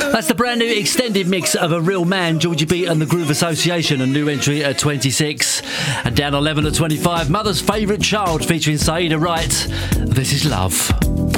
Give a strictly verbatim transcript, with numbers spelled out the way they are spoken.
That's the brand new extended mix of A Real Man, Georgie B and the Groove Association, a new entry at twenty-six. And down eleven at twenty-five, Mother's Favourite Child featuring Saida Wright. This is Love.